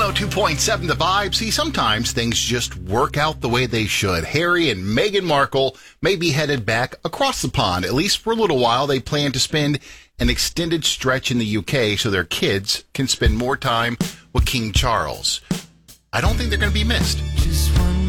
102.7 The Vibe. See, sometimes things just work out the way they should. Harry and Meghan Markle may be headed back across the pond. At least for a little while, they plan to spend an extended stretch in the UK so their kids can spend more time with King Charles. I don't think they're going to be missed.